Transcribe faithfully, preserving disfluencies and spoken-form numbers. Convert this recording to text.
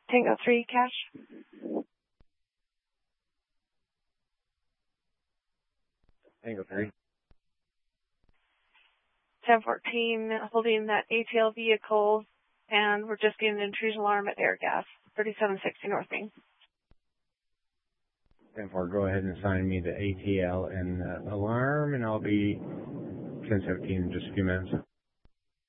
Tango three, cash. Tango three. ten fourteen, holding that A T L vehicle, and we're just getting an intrusion alarm at Airgas, thirty-seven sixty North Main. ten four, go ahead and assign me the A T L and the alarm, and I'll be ten seventeen in just a few minutes.